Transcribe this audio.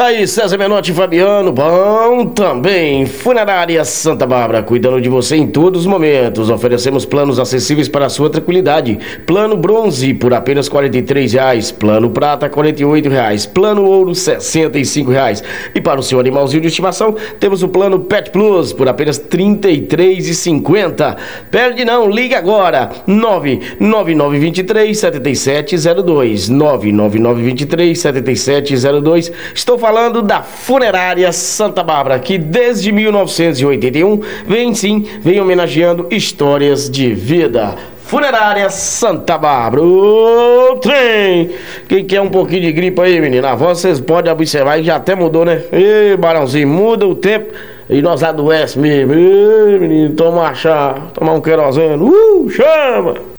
Aí, César Menotti e Fabiano, bom também. Funerária Santa Bárbara, cuidando de você em todos os momentos. Oferecemos planos acessíveis para a sua tranquilidade. Plano bronze por apenas R$43. Plano prata, R$48. Plano ouro, R$65. E para o seu animalzinho de estimação, temos o plano Pet Plus por apenas R$33,50. Perde não, liga agora. 99923-7702. 99923-7702. Estou falando da Funerária Santa Bárbara, que desde 1981 vem homenageando histórias de vida. Funerária Santa Bárbara, o trem. Quem quer um pouquinho de gripe aí, menina? A voz vocês podem observar que já até mudou, né? Ei, Barãozinho, muda o tempo e nós adoecemos mesmo. Ei, menino, tomar chá, tomar um querosene. Chama!